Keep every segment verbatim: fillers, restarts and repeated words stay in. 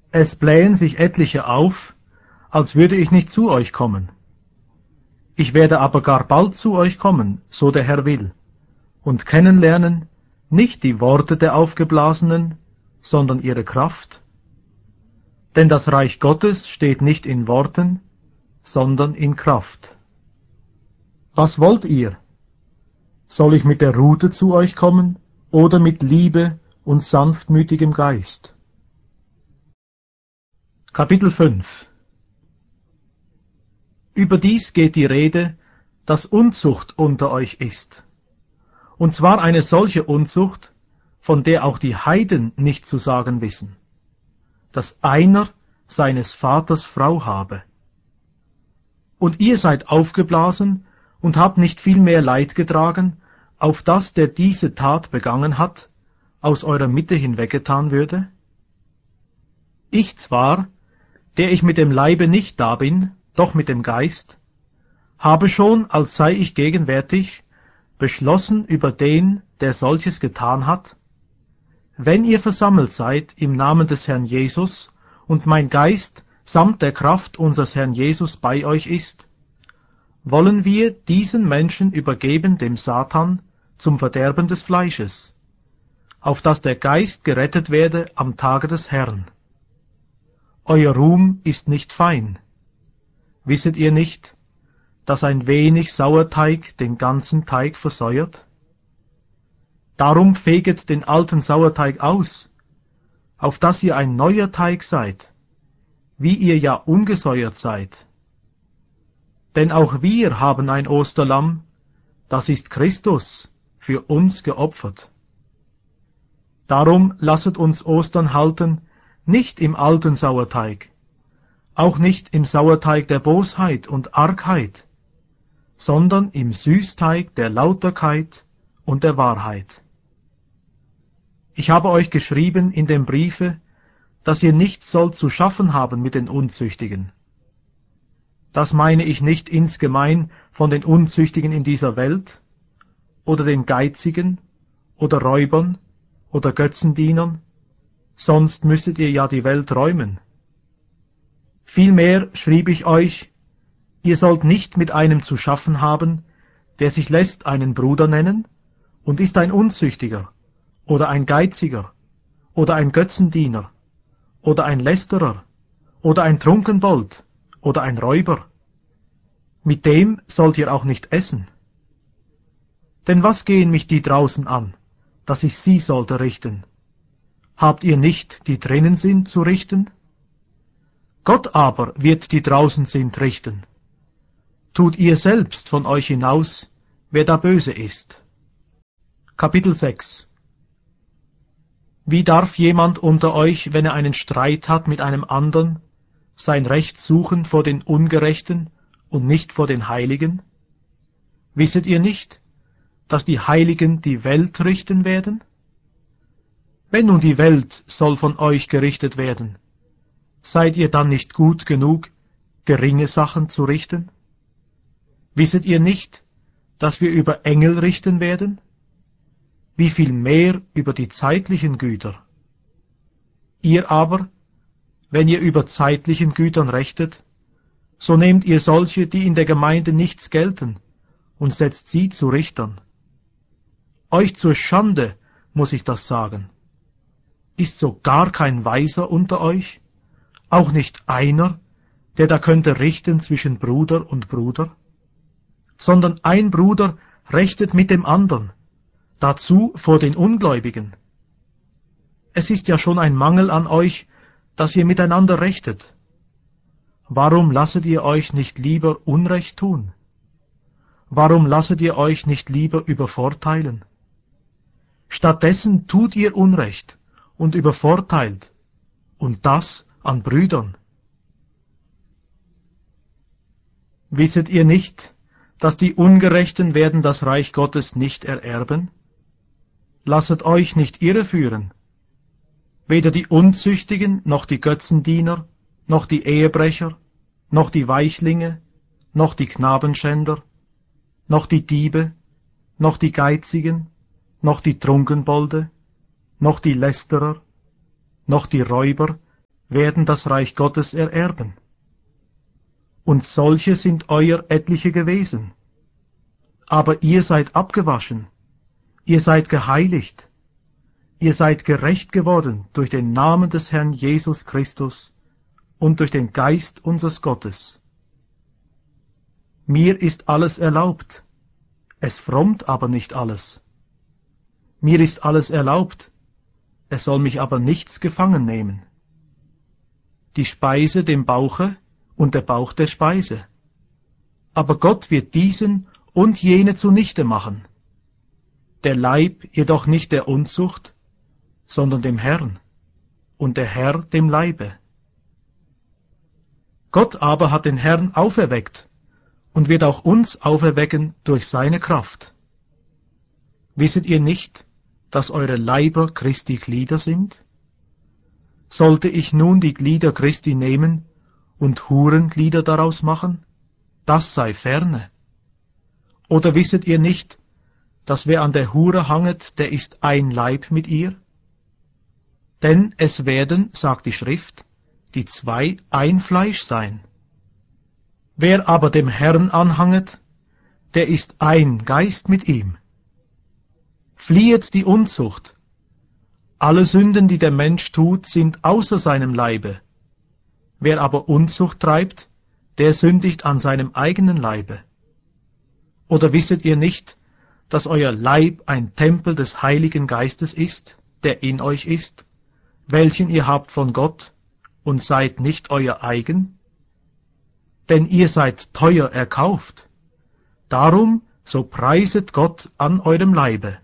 Es blähen sich etliche auf, als würde ich nicht zu euch kommen. Ich werde aber gar bald zu euch kommen, so der Herr will, und kennenlernen nicht die Worte der Aufgeblasenen, sondern ihre Kraft. Denn das Reich Gottes steht nicht in Worten, sondern in Kraft. Was wollt ihr? Soll ich mit der Rute zu euch kommen oder mit Liebe und sanftmütigem Geist? Kapitel fünf. Überdies geht die Rede, dass Unzucht unter euch ist. Und zwar eine solche Unzucht, von der auch die Heiden nicht zu sagen wissen, dass einer seines Vaters Frau habe. Und ihr seid aufgeblasen und habt nicht viel mehr Leid getragen, auf dass der diese Tat begangen hat, aus eurer Mitte hinweggetan würde? Ich zwar, der ich mit dem Leibe nicht da bin, doch mit dem Geist, habe schon, als sei ich gegenwärtig, beschlossen über den, der solches getan hat, wenn ihr versammelt seid im Namen des Herrn Jesus und mein Geist samt der Kraft unseres Herrn Jesus bei euch ist, wollen wir diesen Menschen übergeben dem Satan zum Verderben des Fleisches, auf dass der Geist gerettet werde am Tage des Herrn. Euer Ruhm ist nicht fein. Wisset ihr nicht, dass ein wenig Sauerteig den ganzen Teig versäuert? Darum feget den alten Sauerteig aus, auf dass ihr ein neuer Teig seid, wie ihr ja ungesäuert seid. Denn auch wir haben ein Osterlamm, das ist Christus, für uns geopfert. Darum lasset uns Ostern halten, nicht im alten Sauerteig, auch nicht im Sauerteig der Bosheit und Argheit, sondern im Süßteig der Lauterkeit und der Wahrheit. Ich habe euch geschrieben in dem Briefe, dass ihr nichts sollt zu schaffen haben mit den Unzüchtigen. Das meine ich nicht insgemein von den Unzüchtigen in dieser Welt, oder den Geizigen, oder Räubern, oder Götzendienern, sonst müsstet ihr ja die Welt räumen. Vielmehr schrieb ich euch, ihr sollt nicht mit einem zu schaffen haben, der sich lässt einen Bruder nennen und ist ein Unzüchtiger, oder ein Geiziger, oder ein Götzendiener, oder ein Lästerer, oder ein Trunkenbold, oder ein Räuber. Mit dem sollt ihr auch nicht essen. Denn was gehen mich die draußen an, dass ich sie sollte richten? Habt ihr nicht, die drinnen sind, zu richten? Gott aber wird die draußen sind richten. Tut ihr selbst von euch hinaus, wer da böse ist. Kapitel sechs. Wie darf jemand unter euch, wenn er einen Streit hat mit einem andern, sein Recht suchen vor den Ungerechten und nicht vor den Heiligen? Wisset ihr nicht, dass die Heiligen die Welt richten werden? Wenn nun die Welt soll von euch gerichtet werden, seid ihr dann nicht gut genug, geringe Sachen zu richten? Wisset ihr nicht, dass wir über Engel richten werden? Wie viel mehr über die zeitlichen Güter? Ihr aber, wenn ihr über zeitlichen Gütern rechtet, so nehmt ihr solche, die in der Gemeinde nichts gelten, und setzt sie zu Richtern. Euch zur Schande muss ich das sagen. Ist so gar kein Weiser unter euch? Auch nicht einer, der da könnte richten zwischen Bruder und Bruder? Sondern ein Bruder rechtet mit dem andern, dazu vor den Ungläubigen. Es ist ja schon ein Mangel an euch, dass ihr miteinander rechtet. Warum lasset ihr euch nicht lieber Unrecht tun? Warum lasset ihr euch nicht lieber übervorteilen? Stattdessen tut ihr Unrecht und übervorteilt, und das an Brüdern. Wisset ihr nicht, dass die Ungerechten werden das Reich Gottes nicht ererben? Lasset euch nicht irreführen. Weder die Unzüchtigen, noch die Götzendiener, noch die Ehebrecher, noch die Weichlinge, noch die Knabenschänder, noch die Diebe, noch die Geizigen, noch die Trunkenbolde, noch die Lästerer, noch die Räuber werden das Reich Gottes ererben. Und solche sind euer etliche gewesen. Aber ihr seid abgewaschen, ihr seid geheiligt, ihr seid gerecht geworden durch den Namen des Herrn Jesus Christus und durch den Geist unseres Gottes. Mir ist alles erlaubt, es frommt aber nicht alles. Mir ist alles erlaubt, es soll mich aber nichts gefangen nehmen. Die Speise dem Bauche und der Bauch der Speise. Aber Gott wird diesen und jene zunichte machen. Der Leib jedoch nicht der Unzucht, sondern dem Herrn, und der Herr dem Leibe. Gott aber hat den Herrn auferweckt und wird auch uns auferwecken durch seine Kraft. Wisset ihr nicht, dass eure Leiber Christi Glieder sind? Sollte ich nun die Glieder Christi nehmen und Hurenglieder daraus machen? Das sei ferne. Oder wisset ihr nicht, dass wer an der Hure hanget, der ist ein Leib mit ihr? Denn es werden, sagt die Schrift, die zwei ein Fleisch sein. Wer aber dem Herrn anhanget, der ist ein Geist mit ihm. Fliehet die Unzucht. Alle Sünden, die der Mensch tut, sind außer seinem Leibe. Wer aber Unzucht treibt, der sündigt an seinem eigenen Leibe. Oder wisset ihr nicht, dass euer Leib ein Tempel des Heiligen Geistes ist, der in euch ist, welchen ihr habt von Gott, und seid nicht euer eigen? Denn ihr seid teuer erkauft. Darum so preiset Gott an eurem Leibe.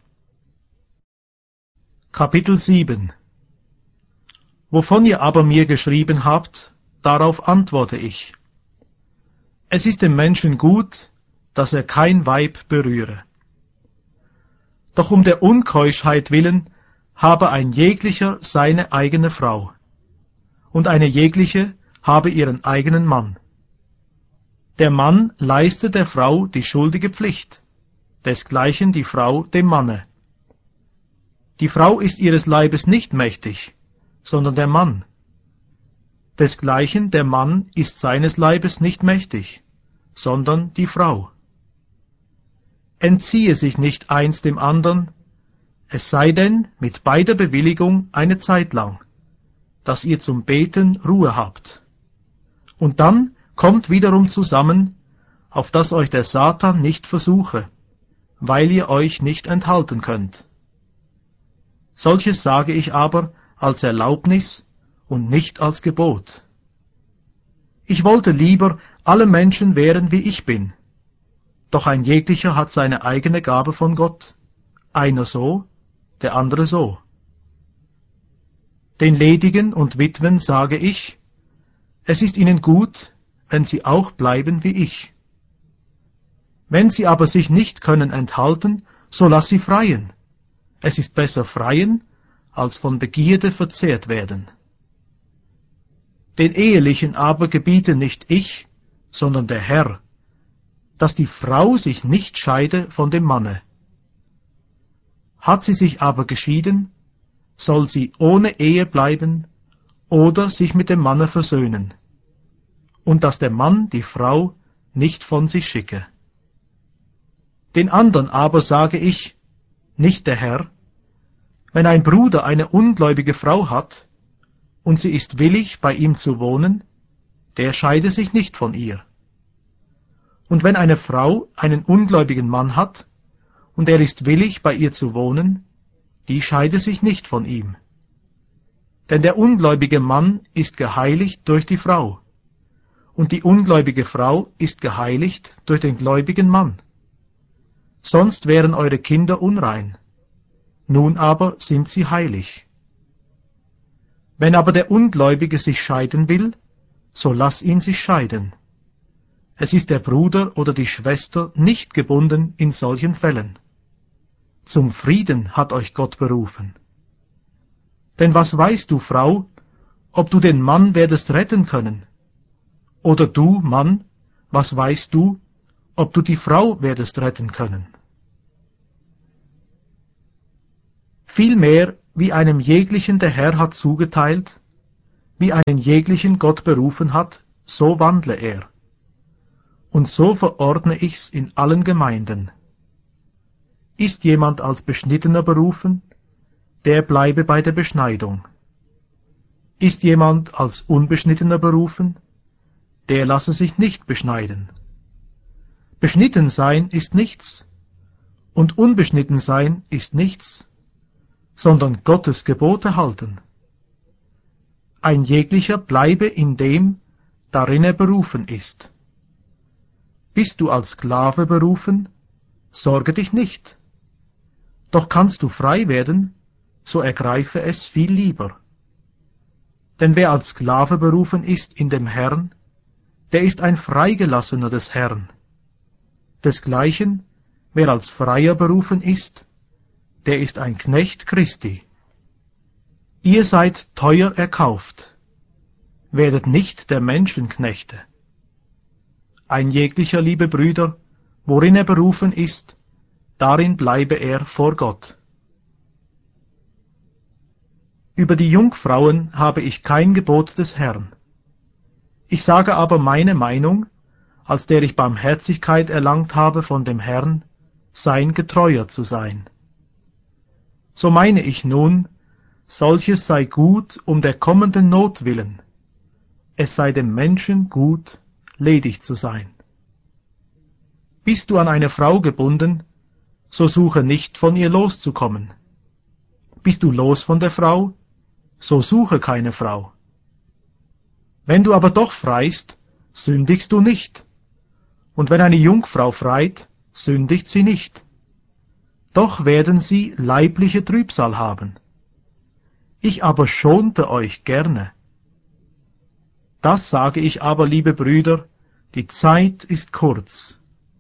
Kapitel sieben. Wovon ihr aber mir geschrieben habt, darauf antworte ich. Es ist dem Menschen gut, dass er kein Weib berühre. Doch um der Unkeuschheit willen habe ein jeglicher seine eigene Frau, und eine jegliche habe ihren eigenen Mann. Der Mann leiste der Frau die schuldige Pflicht, desgleichen die Frau dem Manne. Die Frau ist ihres Leibes nicht mächtig, sondern der Mann. Desgleichen der Mann ist seines Leibes nicht mächtig, sondern die Frau. Entziehe sich nicht eins dem andern, es sei denn mit beider Bewilligung eine Zeit lang, dass ihr zum Beten Ruhe habt. Und dann kommt wiederum zusammen, auf dass euch der Satan nicht versuche, weil ihr euch nicht enthalten könnt. Solches sage ich aber als Erlaubnis und nicht als Gebot. Ich wollte lieber, alle Menschen wären wie ich bin. Doch ein jeglicher hat seine eigene Gabe von Gott, einer so, der andere so. Den Ledigen und Witwen sage ich, es ist ihnen gut, wenn sie auch bleiben wie ich. Wenn sie aber sich nicht können enthalten, so lass sie freien. Es ist besser freien, als von Begierde verzehrt werden. Den Ehelichen aber gebiete nicht ich, sondern der Herr, dass die Frau sich nicht scheide von dem Manne. Hat sie sich aber geschieden, soll sie ohne Ehe bleiben oder sich mit dem Manne versöhnen, und dass der Mann die Frau nicht von sich schicke. Den andern aber sage ich, nicht der Herr, wenn ein Bruder eine ungläubige Frau hat, und sie ist willig, bei ihm zu wohnen, der scheide sich nicht von ihr. Und wenn eine Frau einen ungläubigen Mann hat, und er ist willig, bei ihr zu wohnen, die scheide sich nicht von ihm. Denn der ungläubige Mann ist geheiligt durch die Frau, und die ungläubige Frau ist geheiligt durch den gläubigen Mann. Sonst wären eure Kinder unrein, nun aber sind sie heilig. Wenn aber der Ungläubige sich scheiden will, so lass ihn sich scheiden. Es ist der Bruder oder die Schwester nicht gebunden in solchen Fällen. Zum Frieden hat euch Gott berufen. Denn was weißt du, Frau, ob du den Mann werdest retten können? Oder du, Mann, was weißt du, ob du die Frau werdest retten können? Vielmehr, wie einem jeglichen der Herr hat zugeteilt, Wie einen jeglichen Gott berufen hat, so wandle er. Und so verordne ich's in allen Gemeinden. Ist jemand als Beschnittener berufen, der bleibe bei der Beschneidung. Ist jemand als Unbeschnittener berufen, der lasse sich nicht beschneiden. Beschnitten sein ist nichts, und unbeschnitten sein ist nichts, sondern Gottes Gebote halten. Ein jeglicher bleibe in dem, darin er berufen ist. Bist du als Sklave berufen, sorge dich nicht. Doch kannst du frei werden, so ergreife es viel lieber. Denn wer als Sklave berufen ist in dem Herrn, der ist ein Freigelassener des Herrn. Desgleichen, wer als Freier berufen ist, der ist ein Knecht Christi. Ihr seid teuer erkauft, werdet nicht der Menschen Knechte. Ein jeglicher, liebe Brüder, worin er berufen ist, darin bleibe er vor Gott. Über die Jungfrauen habe ich kein Gebot des Herrn. Ich sage aber meine Meinung, als der ich Barmherzigkeit erlangt habe von dem Herrn, sein getreuer zu sein. So meine ich nun, solches sei gut um der kommenden Not willen. Es sei dem Menschen gut, ledig zu sein. Bist du an eine Frau gebunden, so suche nicht von ihr loszukommen. Bist du los von der Frau, so suche keine Frau. Wenn du aber doch freist, sündigst du nicht. Und wenn eine Jungfrau freit, sündigt sie nicht. Doch werden sie leibliche Trübsal haben. Ich aber schonte euch gerne. Das sage ich aber, liebe Brüder, die Zeit ist kurz.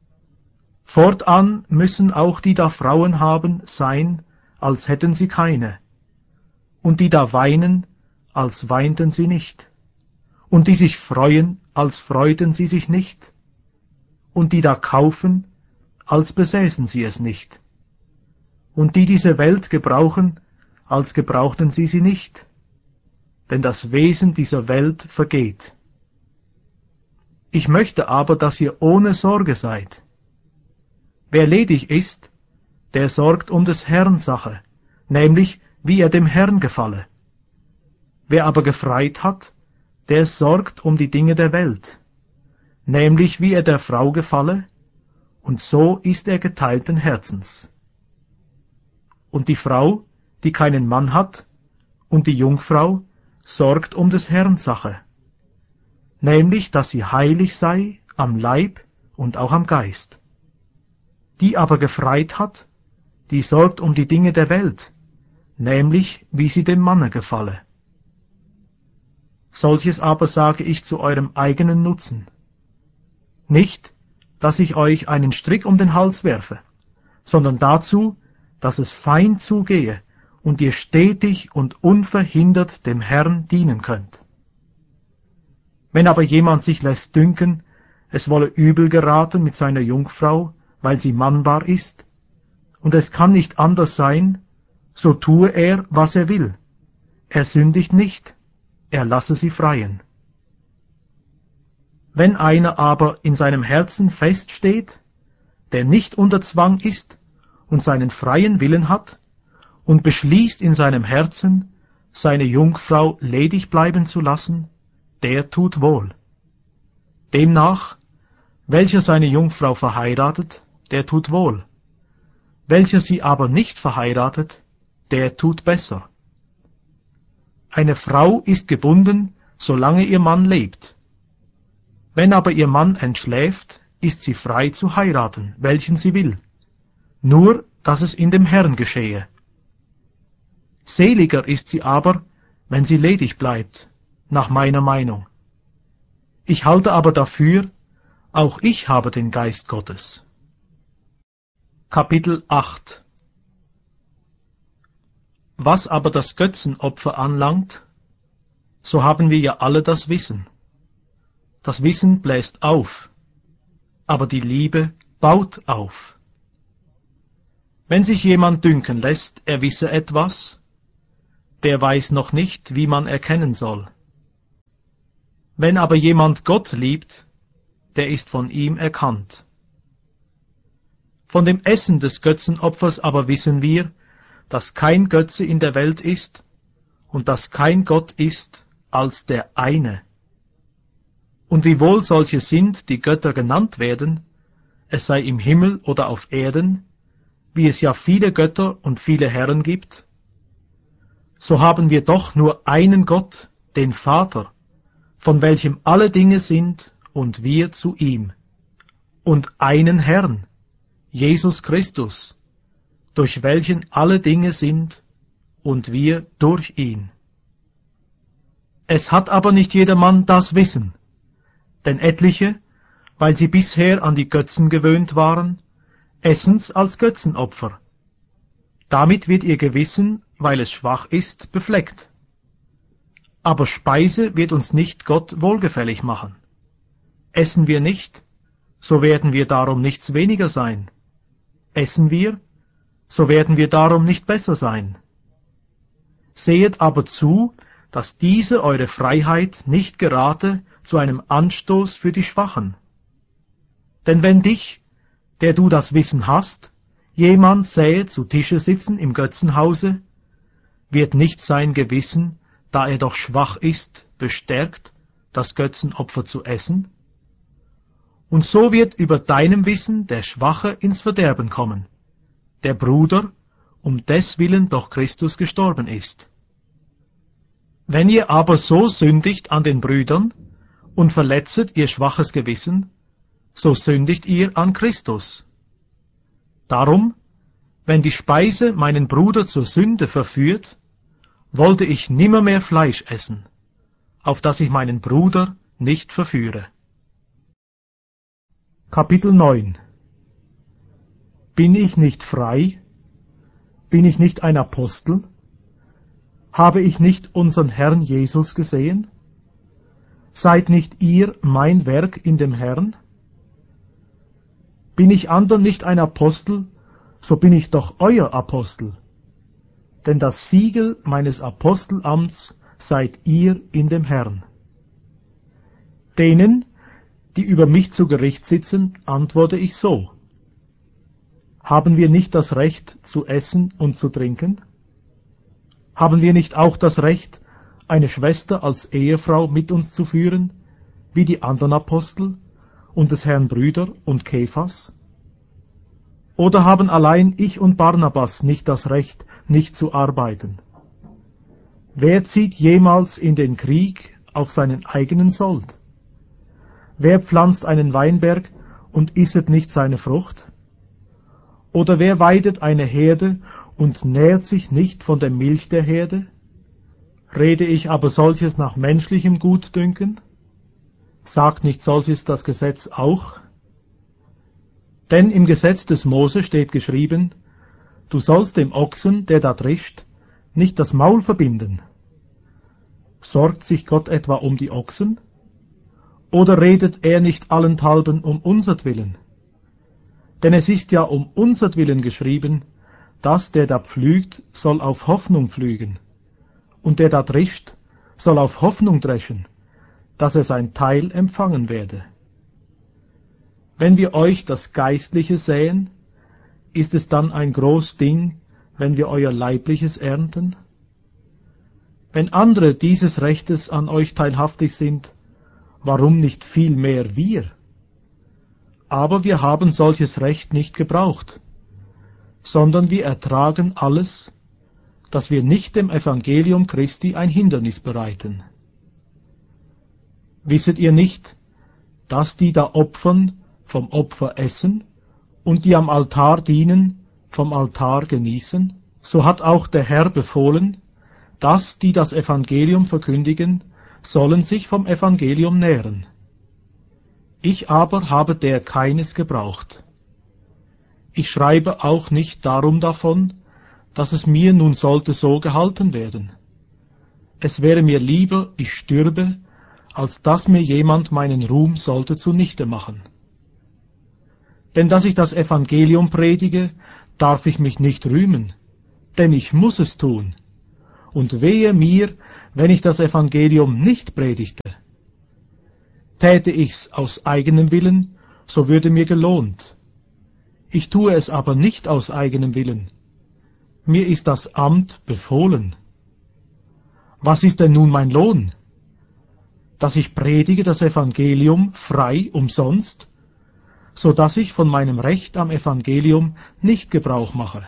Fortan müssen auch die da Frauen haben sein, als hätten sie keine, und die da weinen, als weinten sie nicht, und die sich freuen, als freuten sie sich nicht, und die da kaufen, als besäßen sie es nicht, und die diese Welt gebrauchen, als gebrauchten sie sie nicht, denn das Wesen dieser Welt vergeht. Ich möchte aber, dass ihr ohne Sorge seid. Wer ledig ist, der sorgt um des Herrn Sache, nämlich wie er dem Herrn gefalle. Wer aber gefreit hat, der sorgt um die Dinge der Welt, nämlich wie er der Frau gefalle, und so ist er geteilten Herzens. Und die Frau, die keinen Mann hat, und die Jungfrau, sorgt um des Herrn Sache, nämlich dass sie heilig sei am Leib und auch am Geist. Die aber gefreit hat, die sorgt um die Dinge der Welt, nämlich wie sie dem Manne gefalle. Solches aber sage ich zu eurem eigenen Nutzen. Nicht, dass ich euch einen Strick um den Hals werfe, sondern dazu, dass es fein zugehe und ihr stetig und unverhindert dem Herrn dienen könnt. Wenn aber jemand sich lässt dünken, es wolle übel geraten mit seiner Jungfrau, weil sie mannbar ist, und es kann nicht anders sein, so tue er, was er will. Er sündigt nicht, er lasse sie freien. Wenn einer aber in seinem Herzen feststeht, der nicht unter Zwang ist und seinen freien Willen hat, und beschließt in seinem Herzen, seine Jungfrau ledig bleiben zu lassen, der tut wohl. Demnach, welcher seine Jungfrau verheiratet, der tut wohl. Welcher sie aber nicht verheiratet, der tut besser. Eine Frau ist gebunden, solange ihr Mann lebt. Wenn aber ihr Mann entschläft, ist sie frei zu heiraten, welchen sie will, nur dass es in dem Herrn geschehe. Seliger ist sie aber, wenn sie ledig bleibt, nach meiner Meinung. Ich halte aber dafür, auch ich habe den Geist Gottes. Kapitel acht. Was aber das Götzenopfer anlangt, so haben wir ja alle das Wissen. Das Wissen bläst auf, aber die Liebe baut auf. Wenn sich jemand dünken lässt, er wisse etwas, der weiß noch nicht, wie man erkennen soll. Wenn aber jemand Gott liebt, der ist von ihm erkannt. Von dem Essen des Götzenopfers aber wissen wir, dass kein Götze in der Welt ist und dass kein Gott ist als der eine. Und wiewohl solche sind, die Götter genannt werden, es sei im Himmel oder auf Erden, wie es ja viele Götter und viele Herren gibt, so haben wir doch nur einen Gott, den Vater, von welchem alle Dinge sind und wir zu ihm, und einen Herrn, Jesus Christus, durch welchen alle Dinge sind und wir durch ihn. Es hat aber nicht jedermann das Wissen, denn etliche, weil sie bisher an die Götzen gewöhnt waren, essen's als Götzenopfer. Damit wird ihr Gewissen, weil es schwach ist, befleckt. Aber Speise wird uns nicht Gott wohlgefällig machen. Essen wir nicht, so werden wir darum nichts weniger sein. Essen wir, so werden wir darum nicht besser sein. Sehet aber zu, dass diese eure Freiheit nicht gerate zu einem Anstoß für die Schwachen. Denn wenn dich, der du das Wissen hast, jemand sähe zu Tische sitzen im Götzenhause, wird nicht sein Gewissen, da er doch schwach ist, bestärkt, das Götzenopfer zu essen? Und so wird über deinem Wissen der Schwache ins Verderben kommen, der Bruder, um deswillen doch Christus gestorben ist. Wenn ihr aber so sündigt an den Brüdern und verletzet ihr schwaches Gewissen, so sündigt ihr an Christus. Darum, wenn die Speise meinen Bruder zur Sünde verführt, wollte ich nimmermehr Fleisch essen, auf dass ich meinen Bruder nicht verführe. Kapitel neun. Bin ich nicht frei? Bin ich nicht ein Apostel? Habe ich nicht unseren Herrn Jesus gesehen? Seid nicht ihr mein Werk in dem Herrn? Bin ich andern nicht ein Apostel, so bin ich doch euer Apostel. Denn das Siegel meines Apostelamts seid ihr in dem Herrn. Denen, die über mich zu Gericht sitzen, antworte ich so: Haben wir nicht das Recht zu essen und zu trinken? Haben wir nicht auch das Recht, eine Schwester als Ehefrau mit uns zu führen, wie die anderen Apostel und des Herrn Brüder und Kephas? Oder haben allein ich und Barnabas nicht das Recht, nicht zu arbeiten? Wer zieht jemals in den Krieg auf seinen eigenen Sold? Wer pflanzt einen Weinberg und isset nicht seine Frucht? Oder wer weidet eine Herde und nährt sich nicht von der Milch der Herde? Rede ich aber solches nach menschlichem Gutdünken? Sagt nicht solches das Gesetz auch? Denn im Gesetz des Mose steht geschrieben: Du sollst dem Ochsen, der da drischt, nicht das Maul verbinden. Sorgt sich Gott etwa um die Ochsen? Oder redet er nicht allenthalben um unsertwillen? Denn es ist ja um unsertwillen geschrieben, dass der da pflügt, soll auf Hoffnung pflügen, und der da drischt, soll auf Hoffnung dreschen, dass er sein Teil empfangen werde. Wenn wir euch das Geistliche säen, ist es dann ein groß Ding, wenn wir euer Leibliches ernten? Wenn andere dieses Rechtes an euch teilhaftig sind, warum nicht vielmehr wir? Aber wir haben solches Recht nicht gebraucht, sondern wir ertragen alles, dass wir nicht dem Evangelium Christi ein Hindernis bereiten. Wisset ihr nicht, dass die da opfern, vom Opfer essen, und die am Altar dienen, vom Altar genießen? So hat auch der Herr befohlen, dass die das Evangelium verkündigen, sollen sich vom Evangelium nähren. Ich aber habe der keines gebraucht. Ich schreibe auch nicht darum davon, dass es mir nun sollte so gehalten werden. Es wäre mir lieber, ich stürbe, als dass mir jemand meinen Ruhm sollte zunichte machen. Denn dass ich das Evangelium predige, darf ich mich nicht rühmen, denn ich muss es tun. Und wehe mir, wenn ich das Evangelium nicht predigte. Täte ich's aus eigenem Willen, so würde mir gelohnt. Ich tue es aber nicht aus eigenem Willen. Mir ist das Amt befohlen. Was ist denn nun mein Lohn? Dass ich predige das Evangelium frei umsonst, so dass ich von meinem Recht am Evangelium nicht Gebrauch mache.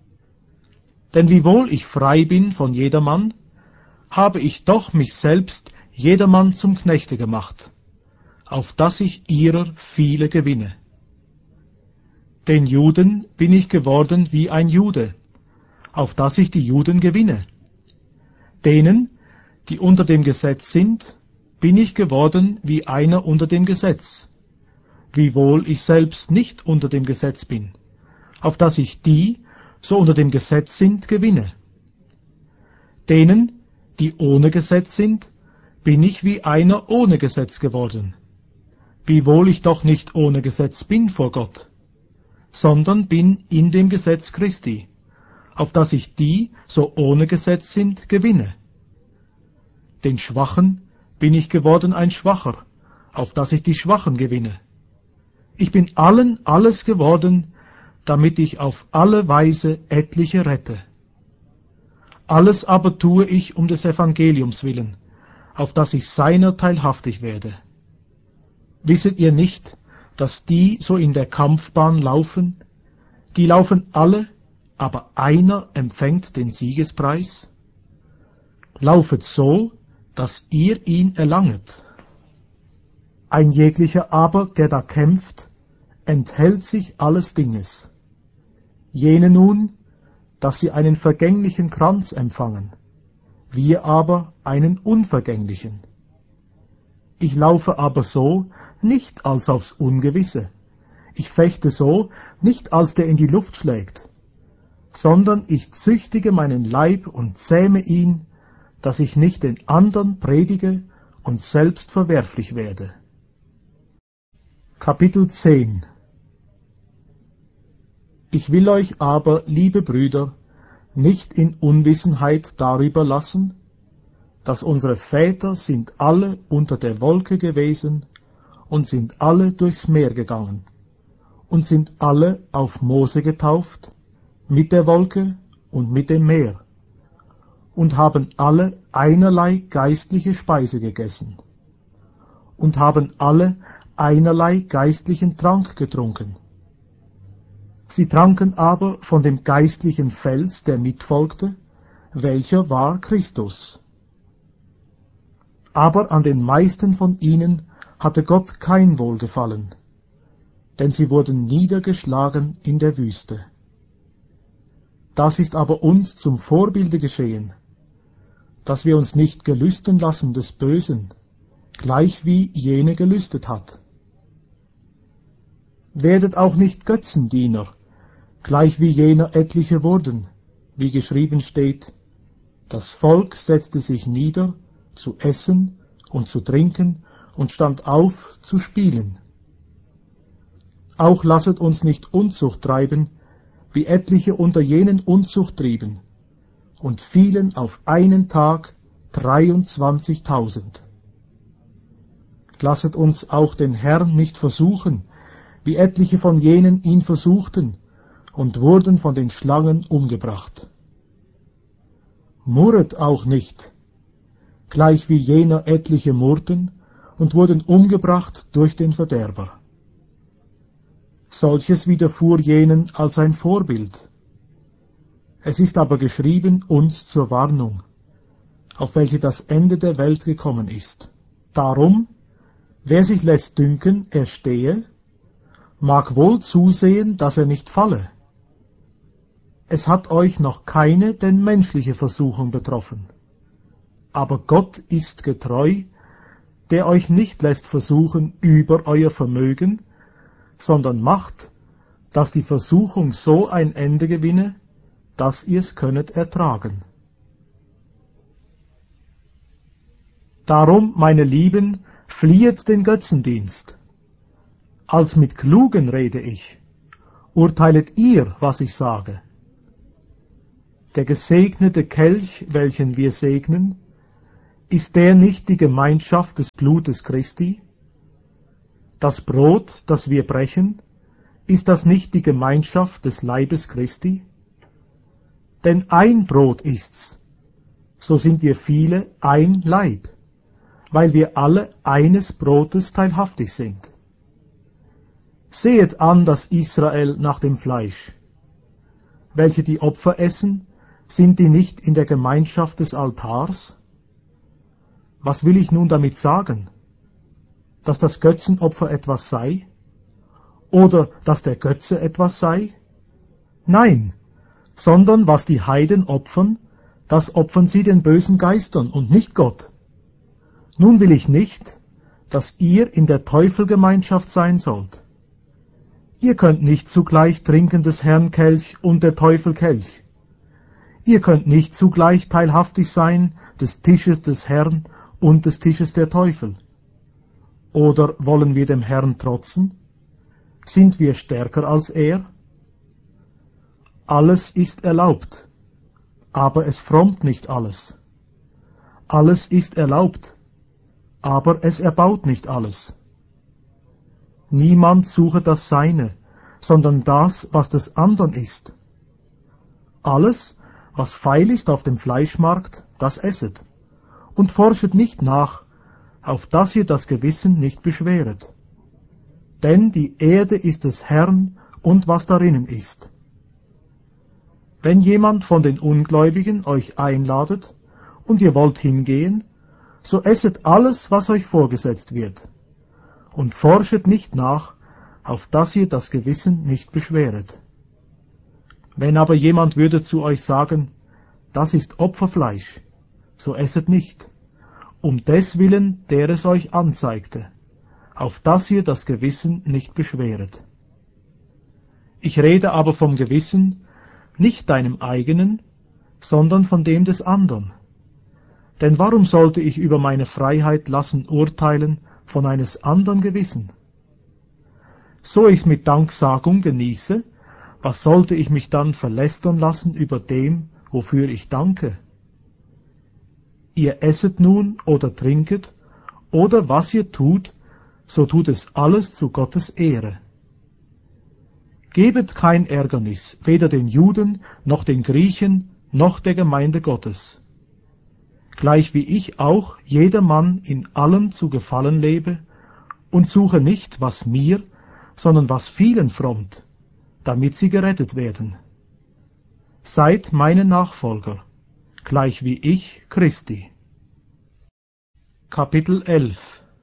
Denn wiewohl ich frei bin von jedermann, habe ich doch mich selbst jedermann zum Knechte gemacht, auf dass ich ihrer viele gewinne. Den Juden bin ich geworden wie ein Jude, auf dass ich die Juden gewinne. Denen, die unter dem Gesetz sind, bin ich geworden wie einer unter dem Gesetz, wiewohl ich selbst nicht unter dem Gesetz bin, auf dass ich die, so unter dem Gesetz sind, gewinne. Denen, die ohne Gesetz sind, bin ich wie einer ohne Gesetz geworden, wiewohl ich doch nicht ohne Gesetz bin vor Gott, sondern bin in dem Gesetz Christi, auf dass ich die, so ohne Gesetz sind, gewinne. Den Schwachen bin ich geworden ein Schwacher, auf dass ich die Schwachen gewinne. Ich bin allen alles geworden, damit ich auf alle Weise etliche rette. Alles aber tue ich um des Evangeliums willen, auf dass ich seiner teilhaftig werde. Wisset ihr nicht, dass die so in der Kampfbahn laufen, die laufen alle, aber einer empfängt den Siegespreis? Laufet so, dass ihr ihn erlanget. Ein jeglicher aber, der da kämpft, enthält sich alles Dinges. Jene nun, dass sie einen vergänglichen Kranz empfangen, wir aber einen unvergänglichen. Ich laufe aber so, nicht als aufs Ungewisse. Ich fechte so, nicht als der in die Luft schlägt, sondern ich züchtige meinen Leib und zähme ihn, dass ich nicht den andern predige und selbst verwerflich werde. Kapitel zehn. Ich will euch aber, liebe Brüder, nicht in Unwissenheit darüber lassen, dass unsere Väter sind alle unter der Wolke gewesen und sind alle durchs Meer gegangen und sind alle auf Mose getauft, mit der Wolke und mit dem Meer, und haben alle einerlei geistliche Speise gegessen und haben alle einerlei geistlichen Trank getrunken. Sie tranken aber von dem geistlichen Fels, der mitfolgte, welcher war Christus. Aber an den meisten von ihnen hatte Gott kein Wohlgefallen, denn sie wurden niedergeschlagen in der Wüste. Das ist aber uns zum Vorbilde geschehen, dass wir uns nicht gelüsten lassen des Bösen, gleich wie jene gelüstet hat. Werdet auch nicht Götzendiener, gleich wie jener etliche wurden, wie geschrieben steht, das Volk setzte sich nieder, zu essen und zu trinken, und stand auf, zu spielen. Auch lasset uns nicht Unzucht treiben, wie etliche unter jenen Unzucht trieben, und fielen auf einen Tag dreiundzwanzigtausend. Lasset uns auch den Herrn nicht versuchen, wie etliche von jenen ihn versuchten, und wurden von den Schlangen umgebracht. Murret auch nicht, gleich wie jener etliche murrten und wurden umgebracht durch den Verderber. Solches widerfuhr jenen als ein Vorbild. Es ist aber geschrieben uns zur Warnung, auf welche das Ende der Welt gekommen ist. Darum, wer sich lässt dünken, er stehe, mag wohl zusehen, dass er nicht falle. Es hat euch noch keine denn menschliche Versuchung betroffen. Aber Gott ist getreu, der euch nicht lässt versuchen über euer Vermögen, sondern macht, dass die Versuchung so ein Ende gewinne, dass ihr's könnet ertragen. Darum, meine Lieben, fliehet den Götzendienst. Als mit Klugen rede ich. Urteilet ihr, was ich sage. Der gesegnete Kelch, welchen wir segnen, ist der nicht die Gemeinschaft des Blutes Christi? Das Brot, das wir brechen, ist das nicht die Gemeinschaft des Leibes Christi? Denn ein Brot ist's, so sind wir viele ein Leib, weil wir alle eines Brotes teilhaftig sind. Sehet an das Israel nach dem Fleisch. Welche die Opfer essen, sind die nicht in der Gemeinschaft des Altars? Was will ich nun damit sagen? Dass das Götzenopfer etwas sei? Oder dass der Götze etwas sei? Nein, sondern was die Heiden opfern, das opfern sie den bösen Geistern und nicht Gott. Nun will ich nicht, dass ihr in der Teufelgemeinschaft sein sollt. Ihr könnt nicht zugleich trinken des Herrn Kelch und der Teufel Kelch. Ihr könnt nicht zugleich teilhaftig sein des Tisches des Herrn und des Tisches der Teufel. Oder wollen wir dem Herrn trotzen? Sind wir stärker als er? Alles ist erlaubt, aber es frommt nicht alles. Alles ist erlaubt, aber es erbaut nicht alles. Niemand suche das Seine, sondern das, was des andern ist. Alles, was feil ist auf dem Fleischmarkt, das esset, und forschet nicht nach, auf dass ihr das Gewissen nicht beschweret. Denn die Erde ist des Herrn und was darinnen ist. Wenn jemand von den Ungläubigen euch einladet, und ihr wollt hingehen, so esset alles, was euch vorgesetzt wird, und forschet nicht nach, auf dass ihr das Gewissen nicht beschweret. Wenn aber jemand würde zu euch sagen, das ist Opferfleisch, so esset nicht, um deswillen, der es euch anzeigte, auf dass ihr das Gewissen nicht beschweret. Ich rede aber vom Gewissen, nicht deinem eigenen, sondern von dem des andern. Denn warum sollte ich über meine Freiheit lassen urteilen von eines andern Gewissen? So ich's mit Danksagung genieße, was sollte ich mich dann verlästern lassen über dem, wofür ich danke? Ihr esset nun oder trinket, oder was ihr tut, so tut es alles zu Gottes Ehre. Gebet kein Ärgernis, weder den Juden, noch den Griechen, noch der Gemeinde Gottes. Gleich wie ich auch jedermann in allem zu gefallen lebe, und suche nicht, was mir, sondern was vielen frommt, damit sie gerettet werden. Seid meine Nachfolger, gleich wie ich Christi. Kapitel elf.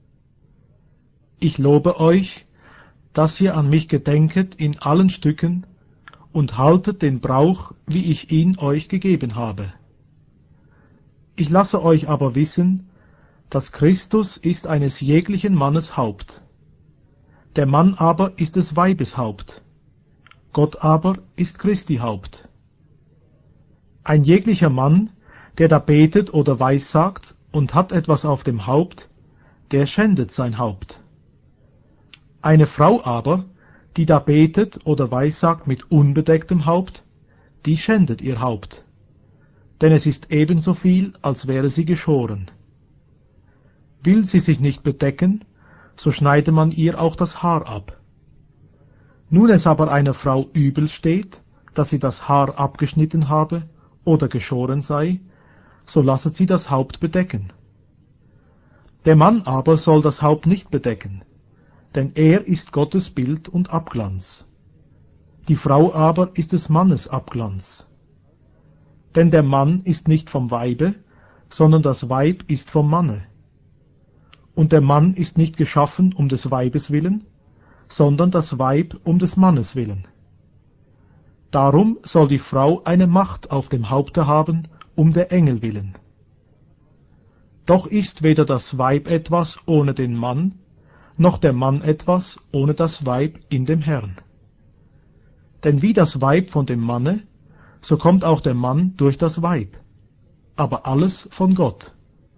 Ich lobe euch, dass ihr an mich gedenket in allen Stücken und haltet den Brauch, wie ich ihn euch gegeben habe. Ich lasse euch aber wissen, dass Christus ist eines jeglichen Mannes Haupt. Der Mann aber ist des Weibes Haupt. Gott aber ist Christi Haupt. Ein jeglicher Mann, der da betet oder weissagt und hat etwas auf dem Haupt, der schändet sein Haupt. Eine Frau aber, die da betet oder weissagt mit unbedecktem Haupt, die schändet ihr Haupt, denn es ist ebenso viel, als wäre sie geschoren. Will sie sich nicht bedecken, so schneide man ihr auch das Haar ab. Nun es aber einer Frau übel steht, dass sie das Haar abgeschnitten habe oder geschoren sei, so lasset sie das Haupt bedecken. Der Mann aber soll das Haupt nicht bedecken, denn er ist Gottes Bild und Abglanz. Die Frau aber ist des Mannes Abglanz. Denn der Mann ist nicht vom Weibe, sondern das Weib ist vom Manne. Und der Mann ist nicht geschaffen um des Weibes willen, sondern das Weib um des Mannes willen. Darum soll die Frau eine Macht auf dem Haupte haben, um der Engel willen. Doch ist weder das Weib etwas ohne den Mann, noch der Mann etwas ohne das Weib in dem Herrn. Denn wie das Weib von dem Manne, so kommt auch der Mann durch das Weib, aber alles von Gott.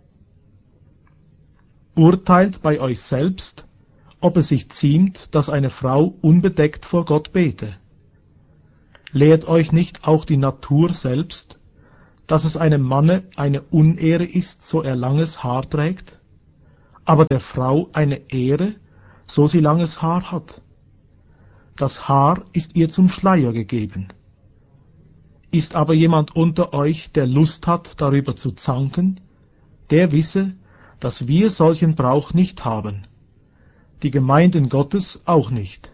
Urteilt bei euch selbst, ob es sich ziemt, dass eine Frau unbedeckt vor Gott bete. Lehrt euch nicht auch die Natur selbst, dass es einem Manne eine Unehre ist, so er langes Haar trägt, aber der Frau eine Ehre, so sie langes Haar hat. Das Haar ist ihr zum Schleier gegeben. Ist aber jemand unter euch, der Lust hat, darüber zu zanken, der wisse, dass wir solchen Brauch nicht haben, die Gemeinden Gottes auch nicht.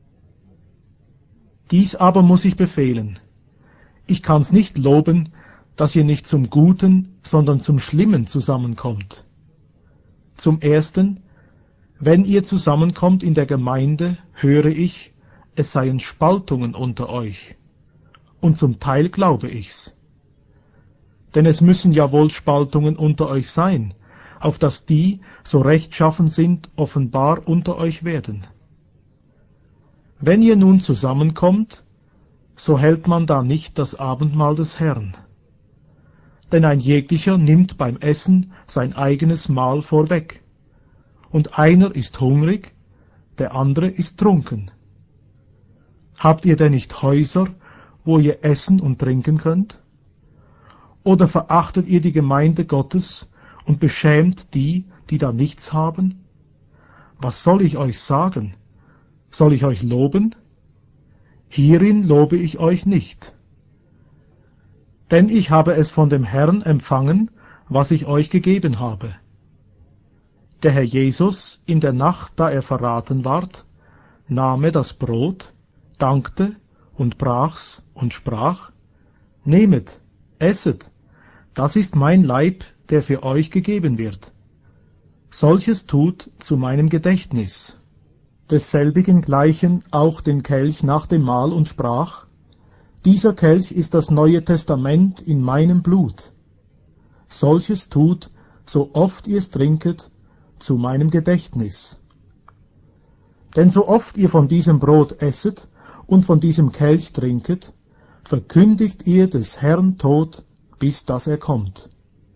Dies aber muss ich befehlen. Ich kann's nicht loben, dass ihr nicht zum Guten, sondern zum Schlimmen zusammenkommt. Zum Ersten, wenn ihr zusammenkommt in der Gemeinde, höre ich, es seien Spaltungen unter euch. Und zum Teil glaube ich's. Denn es müssen ja wohl Spaltungen unter euch sein, auf dass die, so rechtschaffen sind, offenbar unter euch werden. Wenn ihr nun zusammenkommt, so hält man da nicht das Abendmahl des Herrn. Denn ein jeglicher nimmt beim Essen sein eigenes Mahl vorweg. Und einer ist hungrig, der andere ist trunken. Habt ihr denn nicht Häuser, wo ihr essen und trinken könnt? Oder verachtet ihr die Gemeinde Gottes und beschämt die, die da nichts haben? Was soll ich euch sagen? Soll ich euch loben? Hierin lobe ich euch nicht. Denn ich habe es von dem Herrn empfangen, was ich euch gegeben habe. Der Herr Jesus, in der Nacht, da er verraten ward, nahm er das Brot, dankte und brach's und sprach: Nehmet, esset, das ist mein Leib, der für euch gegeben wird. Solches tut zu meinem Gedächtnis. Desselbigen gleichen auch den Kelch nach dem Mahl und sprach: Dieser Kelch ist das Neue Testament in meinem Blut. Solches tut, so oft ihr es trinket, zu meinem Gedächtnis. Denn so oft ihr von diesem Brot esset und von diesem Kelch trinket, verkündigt ihr des Herrn Tod, bis dass er kommt.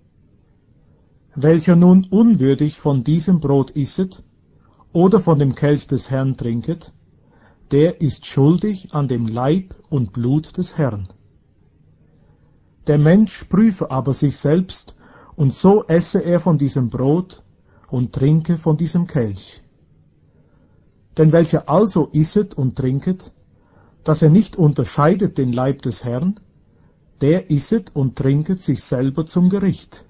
Welcher nun unwürdig von diesem Brot isset oder von dem Kelch des Herrn trinket, der ist schuldig an dem Leib und Blut des Herrn. Der Mensch prüfe aber sich selbst, und so esse er von diesem Brot und trinke von diesem Kelch. Denn welcher also isset und trinket, dass er nicht unterscheidet den Leib des Herrn, der isset und trinket sich selber zum Gericht.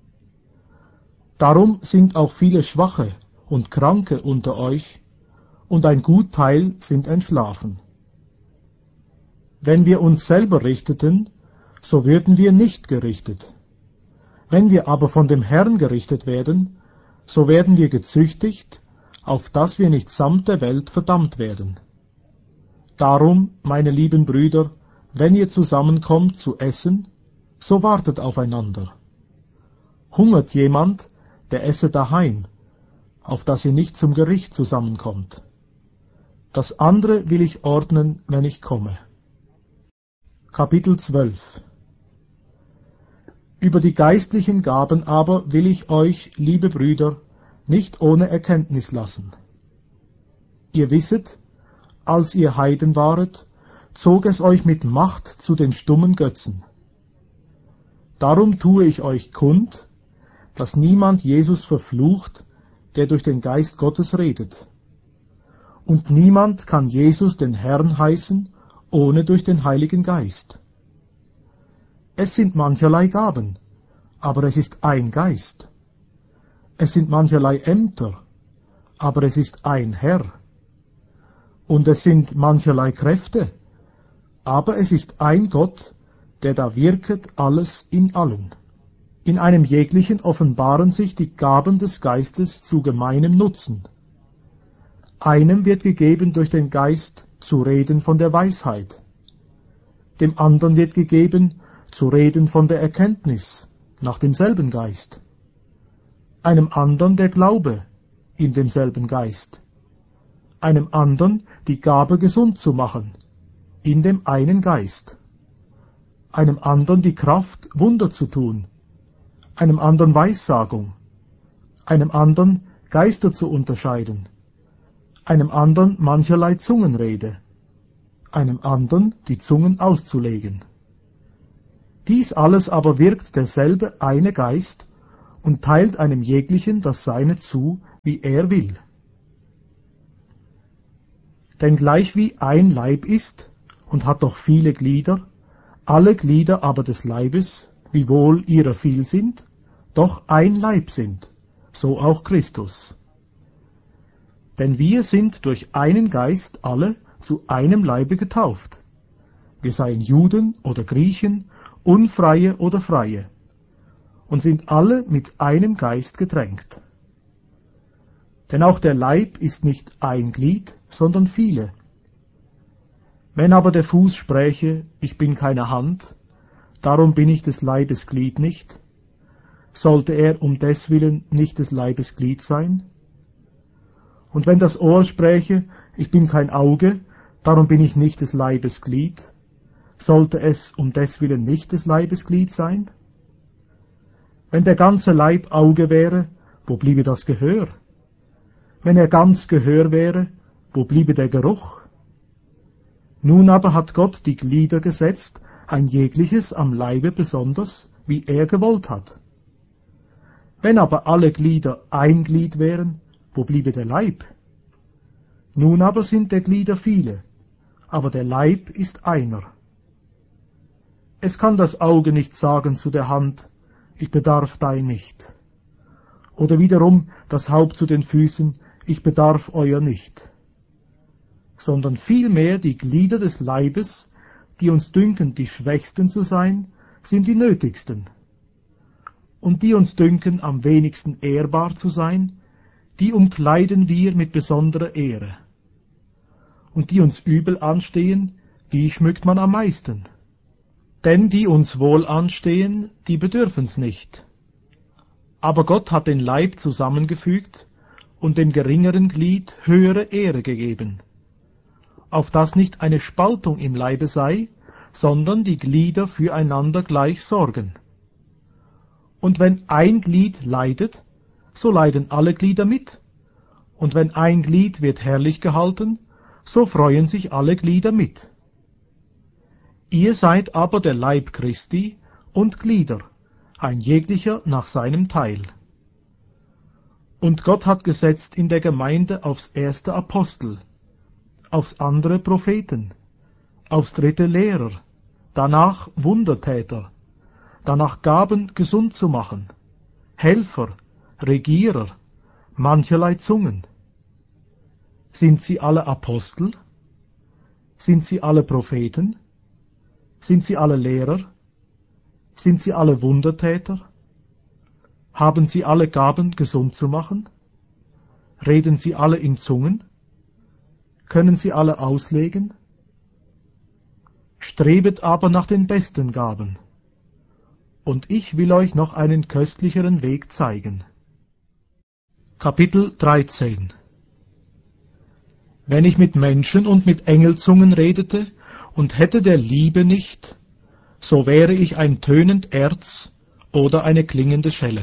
Darum sind auch viele Schwache und Kranke unter euch, und ein Gutteil sind entschlafen. Wenn wir uns selber richteten, so würden wir nicht gerichtet. Wenn wir aber von dem Herrn gerichtet werden, so werden wir gezüchtigt, auf dass wir nicht samt der Welt verdammt werden. Darum, meine lieben Brüder, wenn ihr zusammenkommt zu essen, so wartet aufeinander. Hungert jemand, der esse daheim, auf dass ihr nicht zum Gericht zusammenkommt. Das andere will ich ordnen, wenn ich komme. Kapitel zwölf. Über die geistlichen Gaben aber will ich euch, liebe Brüder, nicht ohne Erkenntnis lassen. Ihr wisset, als ihr Heiden waret, zog es euch mit Macht zu den stummen Götzen. Darum tue ich euch kund, dass niemand Jesus verflucht, der durch den Geist Gottes redet. Und niemand kann Jesus den Herrn heißen, ohne durch den Heiligen Geist. Es sind mancherlei Gaben, aber es ist ein Geist. Es sind mancherlei Ämter, aber es ist ein Herr. Und es sind mancherlei Kräfte, aber es ist ein Gott, der da wirket alles in allen. In einem jeglichen offenbaren sich die Gaben des Geistes zu gemeinem Nutzen. Einem wird gegeben durch den Geist zu reden von der Weisheit, dem anderen wird gegeben zu reden von der Erkenntnis nach demselben Geist, einem anderen der Glaube in demselben Geist, einem anderen die Gabe gesund zu machen in dem einen Geist, einem anderen die Kraft, Wunder zu tun, einem anderen Weissagung, einem anderen Geister zu unterscheiden, einem anderen mancherlei Zungenrede, einem anderen die Zungen auszulegen. Dies alles aber wirkt derselbe eine Geist und teilt einem jeglichen das Seine zu, wie er will. Denn gleichwie ein Leib ist und hat doch viele Glieder, alle Glieder aber des Leibes, wiewohl ihrer viel sind, doch ein Leib sind, so auch Christus. Denn wir sind durch einen Geist alle zu einem Leibe getauft. Wir seien Juden oder Griechen, Unfreie oder Freie, und sind alle mit einem Geist getränkt. Denn auch der Leib ist nicht ein Glied, sondern viele. Wenn aber der Fuß spräche, ich bin keine Hand, darum bin ich des Leibes Glied nicht, sollte er um deswillen nicht des Leibes Glied sein? Und wenn das Ohr spräche, ich bin kein Auge, darum bin ich nicht des Leibes Glied, sollte es um deswillen nicht des Leibes Glied sein? Wenn der ganze Leib Auge wäre, wo bliebe das Gehör? Wenn er ganz Gehör wäre, wo bliebe der Geruch? Nun aber hat Gott die Glieder gesetzt, ein jegliches am Leibe besonders, wie er gewollt hat. Wenn aber alle Glieder ein Glied wären, wo bliebe der Leib? Nun aber sind der Glieder viele, aber der Leib ist einer. Es kann das Auge nicht sagen zu der Hand, ich bedarf dein nicht. Oder wiederum das Haupt zu den Füßen, ich bedarf euer nicht. Sondern vielmehr die Glieder des Leibes, die uns dünken, die Schwächsten zu sein, sind die nötigsten. Und die uns dünken, am wenigsten ehrbar zu sein, die umkleiden wir mit besonderer Ehre. Und die uns übel anstehen, die schmückt man am meisten. Denn die uns wohl anstehen, die bedürfen's nicht. Aber Gott hat den Leib zusammengefügt und dem geringeren Glied höhere Ehre gegeben, auf dass nicht eine Spaltung im Leibe sei, sondern die Glieder füreinander gleich sorgen. Und wenn ein Glied leidet, so leiden alle Glieder mit. Und wenn ein Glied wird herrlich gehalten, so freuen sich alle Glieder mit. Ihr seid aber der Leib Christi und Glieder, ein jeglicher nach seinem Teil. Und Gott hat gesetzt in der Gemeinde aufs erste Apostel, aufs andere Propheten, aufs dritte Lehrer, danach Wundertäter, danach Gaben gesund zu machen, Helfer, Regierer, mancherlei Zungen. Sind sie alle Apostel? Sind sie alle Propheten? Sind sie alle Lehrer? Sind sie alle Wundertäter? Haben sie alle Gaben gesund zu machen? Reden sie alle in Zungen? Können sie alle auslegen? Strebet aber nach den besten Gaben. Und ich will euch noch einen köstlicheren Weg zeigen. Kapitel dreizehn. Wenn ich mit Menschen und mit Engelzungen redete und hätte der Liebe nicht, so wäre ich ein tönend Erz oder eine klingende Schelle.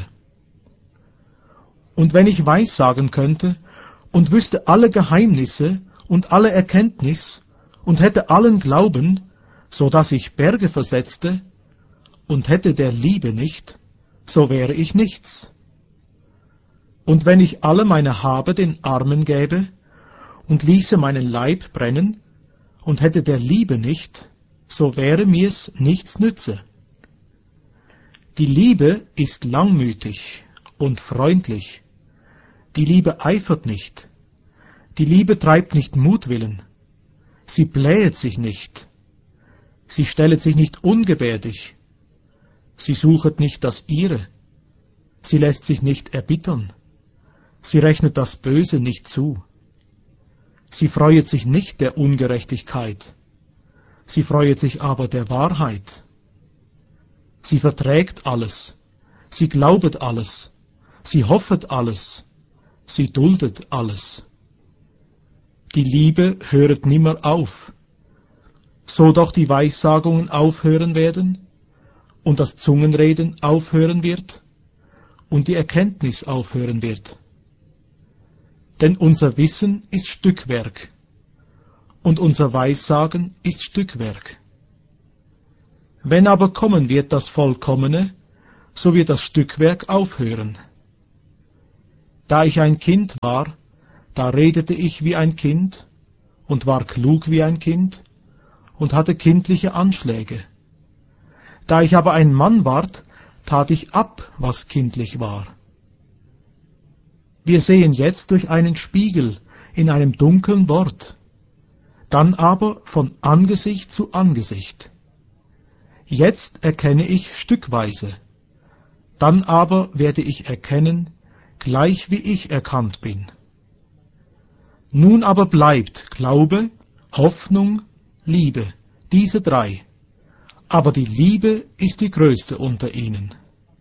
Und wenn ich Weissagen könnte und wüsste alle Geheimnisse und alle Erkenntnis und hätte allen Glauben, so dass ich Berge versetzte, und hätte der Liebe nicht, so wäre ich nichts. Und wenn ich alle meine Habe den Armen gäbe und ließe meinen Leib brennen und hätte der Liebe nicht, so wäre mir's nichts nütze. Die Liebe ist langmütig und freundlich. Die Liebe eifert nicht. Die Liebe treibt nicht Mutwillen. Sie blähet sich nicht. Sie stellet sich nicht ungebärdig. Sie suchet nicht das Ihre. Sie lässt sich nicht erbittern. Sie rechnet das Böse nicht zu. Sie freuet sich nicht der Ungerechtigkeit. Sie freuet sich aber der Wahrheit. Sie verträgt alles. Sie glaubet alles. Sie hoffet alles. Sie duldet alles. Die Liebe höret nimmer auf. So doch die Weissagungen aufhören werden und das Zungenreden aufhören wird und die Erkenntnis aufhören wird. Denn unser Wissen ist Stückwerk und unser Weissagen ist Stückwerk. Wenn aber kommen wird das Vollkommene, so wird das Stückwerk aufhören. Da ich ein Kind war, da redete ich wie ein Kind und war klug wie ein Kind und hatte kindliche Anschläge. Da ich aber ein Mann ward, tat ich ab, was kindlich war. Wir sehen jetzt durch einen Spiegel in einem dunklen Wort, dann aber von Angesicht zu Angesicht. Jetzt erkenne ich stückweise, dann aber werde ich erkennen, gleich wie ich erkannt bin. Nun aber bleibt Glaube, Hoffnung, Liebe, diese drei, aber die Liebe ist die größte unter ihnen.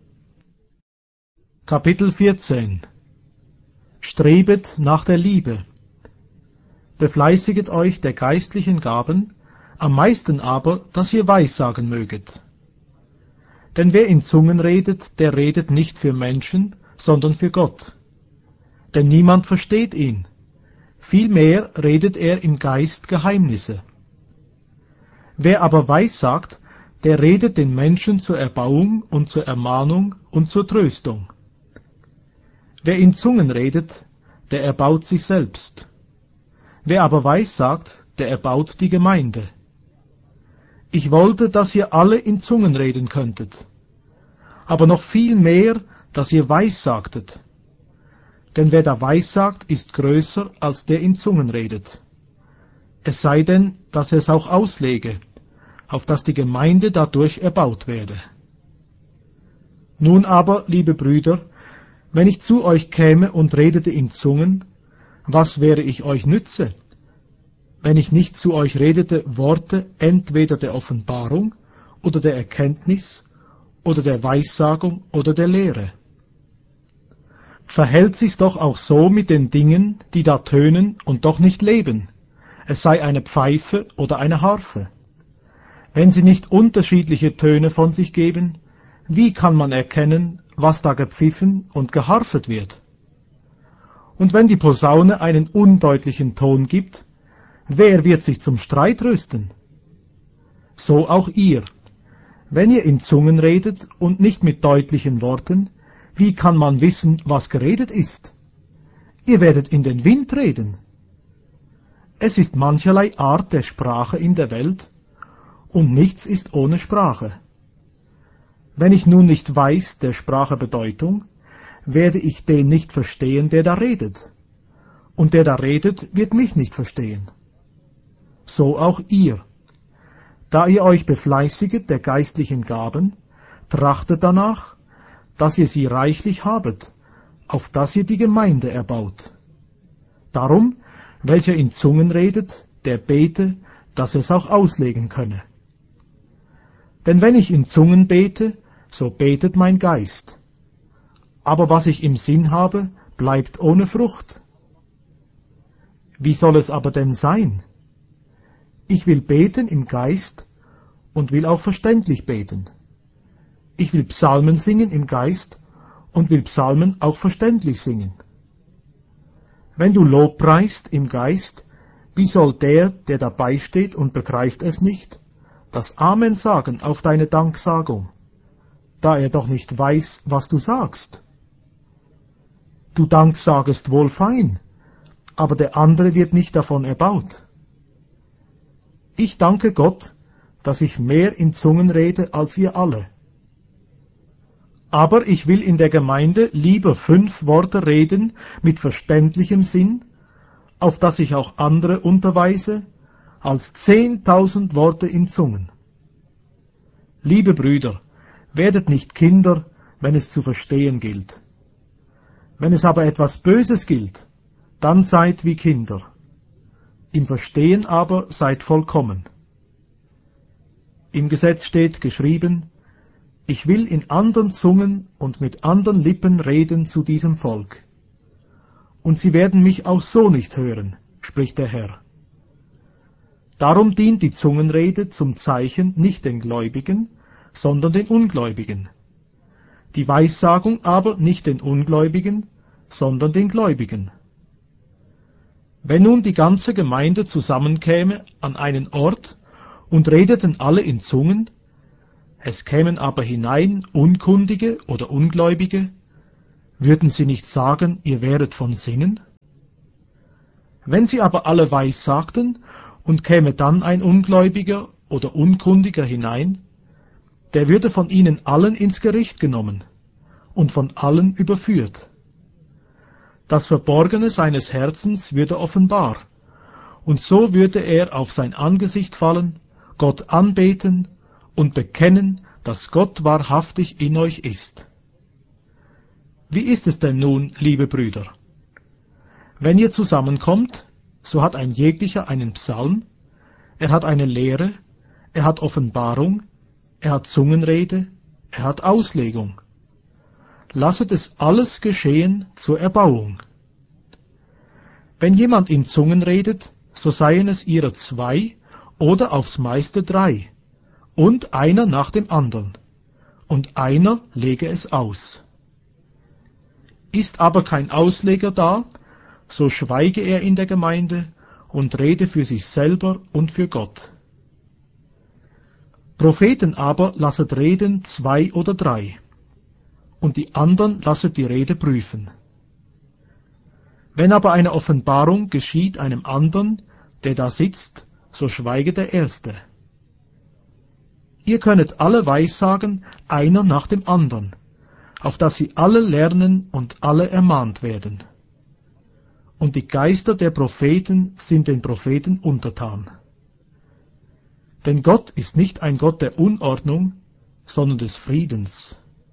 Kapitel vierzehn. Strebet nach der Liebe. Befleißiget euch der geistlichen Gaben, am meisten aber, dass ihr Weissagen möget. Denn wer in Zungen redet, der redet nicht für Menschen, sondern für Gott. Denn niemand versteht ihn. Vielmehr redet er im Geist Geheimnisse. Wer aber weissagt, der redet den Menschen zur Erbauung und zur Ermahnung und zur Tröstung. Wer in Zungen redet, der erbaut sich selbst. Wer aber weissagt, der erbaut die Gemeinde. Ich wollte, dass ihr alle in Zungen reden könntet, aber noch viel mehr, dass ihr weissagtet. Denn wer da weissagt, ist größer, als der in Zungen redet. Es sei denn, dass er es auch auslege, auf dass die Gemeinde dadurch erbaut werde. Nun aber, liebe Brüder, wenn ich zu euch käme und redete in Zungen, was wäre ich euch nütze, wenn ich nicht zu euch redete Worte entweder der Offenbarung oder der Erkenntnis oder der Weissagung oder der Lehre? Verhält sich's doch auch so mit den Dingen, die da tönen und doch nicht leben, es sei eine Pfeife oder eine Harfe. Wenn sie nicht unterschiedliche Töne von sich geben, wie kann man erkennen, was da gepfiffen und geharfet wird? Und wenn die Posaune einen undeutlichen Ton gibt, wer wird sich zum Streit rüsten? So auch ihr. Wenn ihr in Zungen redet und nicht mit deutlichen Worten, wie kann man wissen, was geredet ist? Ihr werdet in den Wind reden. Es ist mancherlei Art der Sprache in der Welt, und nichts ist ohne Sprache. Wenn ich nun nicht weiß der Sprache Bedeutung, werde ich den nicht verstehen, der da redet. Und der da redet, wird mich nicht verstehen. So auch ihr. Da ihr euch befleißiget der geistlichen Gaben, trachtet danach, dass ihr sie reichlich habet, auf dass ihr die Gemeinde erbaut. Darum, welcher in Zungen redet, der bete, dass er es auch auslegen könne. Denn wenn ich in Zungen bete, so betet mein Geist. Aber was ich im Sinn habe, bleibt ohne Frucht. Wie soll es aber denn sein? Ich will beten im Geist und will auch verständlich beten. Ich will Psalmen singen im Geist und will Psalmen auch verständlich singen. Wenn du Lob preist im Geist, wie soll der, der dabei steht und begreift es nicht, das Amen sagen auf deine Danksagung, da er doch nicht weiß, was du sagst? Du danksagest wohl fein, aber der andere wird nicht davon erbaut. Ich danke Gott, dass ich mehr in Zungen rede als ihr alle. Aber ich will in der Gemeinde lieber fünf Worte reden mit verständlichem Sinn, auf dass ich auch andere unterweise, als zehntausend Worte in Zungen. Liebe Brüder, werdet nicht Kinder, wenn es zu verstehen gilt. Wenn es aber etwas Böses gilt, dann seid wie Kinder. Im Verstehen aber seid vollkommen. Im Gesetz steht geschrieben, ich will in andern Zungen und mit andern Lippen reden zu diesem Volk. Und sie werden mich auch so nicht hören, spricht der Herr. Darum dient die Zungenrede zum Zeichen nicht den Gläubigen, sondern den Ungläubigen. Die Weissagung aber nicht den Ungläubigen, sondern den Gläubigen. Wenn nun die ganze Gemeinde zusammenkäme an einen Ort und redeten alle in Zungen, es kämen aber hinein Unkundige oder Ungläubige, würden sie nicht sagen, ihr wäret von Sinnen? Wenn sie aber alle weissagten, und käme dann ein Ungläubiger oder Unkundiger hinein, der würde von ihnen allen ins Gericht genommen und von allen überführt. Das Verborgene seines Herzens würde offenbar, und so würde er auf sein Angesicht fallen, Gott anbeten und bekennen, dass Gott wahrhaftig in euch ist. Wie ist es denn nun, liebe Brüder? Wenn ihr zusammenkommt, so hat ein jeglicher einen Psalm, er hat eine Lehre, er hat Offenbarung, er hat Zungenrede, er hat Auslegung. Lasset es alles geschehen zur Erbauung. Wenn jemand in Zungen redet, so seien es ihrer zwei oder aufs meiste drei, und einer nach dem andern, und einer lege es aus. Ist aber kein Ausleger da, so schweige er in der Gemeinde und rede für sich selber und für Gott. Propheten aber lasset reden zwei oder drei, und die andern lasset die Rede prüfen. Wenn aber eine Offenbarung geschieht einem andern, der da sitzt, so schweige der Erste. Ihr könnet alle weissagen, einer nach dem andern, auf dass sie alle lernen und alle ermahnt werden. Und die Geister der Propheten sind den Propheten untertan. Denn Gott ist nicht ein Gott der Unordnung, sondern des Friedens.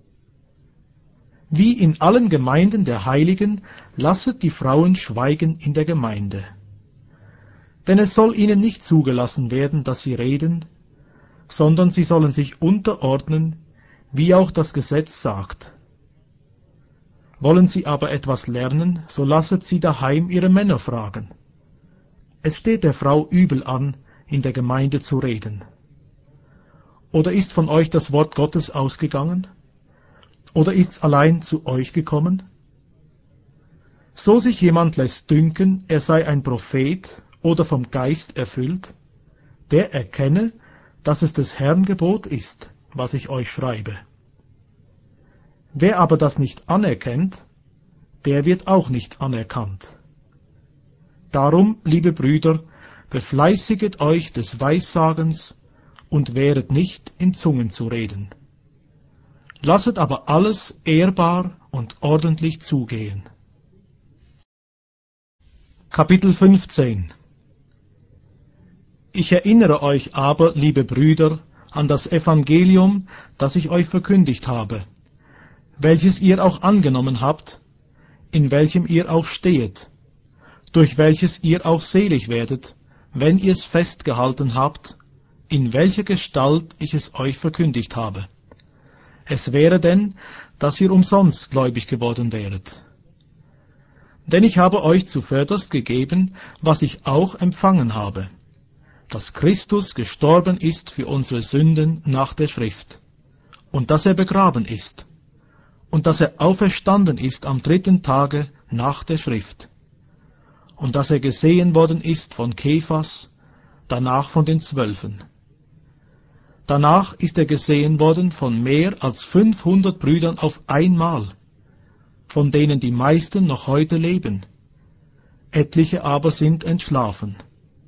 Wie in allen Gemeinden der Heiligen, lasset die Frauen schweigen in der Gemeinde. Denn es soll ihnen nicht zugelassen werden, dass sie reden, sondern sie sollen sich unterordnen, wie auch das Gesetz sagt. Wollen sie aber etwas lernen, so lasset sie daheim ihre Männer fragen. Es steht der Frau übel an, in der Gemeinde zu reden. Oder ist von euch das Wort Gottes ausgegangen? Oder ist's allein zu euch gekommen? So sich jemand lässt dünken, er sei ein Prophet oder vom Geist erfüllt, der erkenne, dass es des Herrn Gebot ist, was ich euch schreibe. Wer aber das nicht anerkennt, der wird auch nicht anerkannt. Darum, liebe Brüder, befleißiget euch des Weissagens und wehret nicht, in Zungen zu reden. Lasset aber alles ehrbar und ordentlich zugehen. Kapitel fünfzehn. Ich erinnere euch aber, liebe Brüder, an das Evangelium, das ich euch verkündigt habe, welches ihr auch angenommen habt, in welchem ihr auch stehet, durch welches ihr auch selig werdet, wenn ihr es festgehalten habt, in welcher Gestalt ich es euch verkündigt habe. Es wäre denn, dass ihr umsonst gläubig geworden wäret. Denn ich habe euch zuvörderst gegeben, was ich auch empfangen habe, dass Christus gestorben ist für unsere Sünden nach der Schrift, und dass er begraben ist, und dass er auferstanden ist am dritten Tage nach der Schrift, und dass er gesehen worden ist von Kephas, danach von den Zwölfen. Danach ist er gesehen worden von mehr als fünfhundert Brüdern auf einmal, von denen die meisten noch heute leben, etliche aber sind entschlafen.